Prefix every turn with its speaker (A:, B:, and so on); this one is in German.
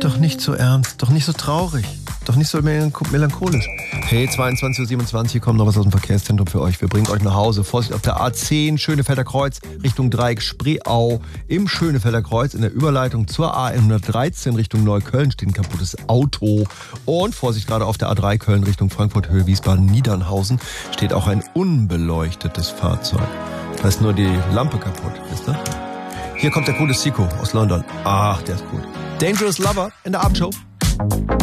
A: Doch nicht so ernst, doch nicht so traurig, doch nicht so melancholisch. Hey, 22:27 Uhr, hier kommt noch was aus dem Verkehrszentrum für euch. Wir bringen euch nach Hause. Vorsicht auf der A10, Schönefelder Kreuz, Richtung Dreieck Spreeau. Im Schönefelder Kreuz in der Überleitung zur A113 Richtung Neukölln steht ein kaputtes Auto. Und Vorsicht, gerade auf der A3 Köln Richtung Frankfurt, Höhe Wiesbaden, Niedernhausen steht auch ein unbeleuchtetes Fahrzeug. Da ist nur die Lampe kaputt, wisst ihr? Hier kommt der coole Siko aus London. Ach, der ist gut. Dangerous Lover in der Abendshow.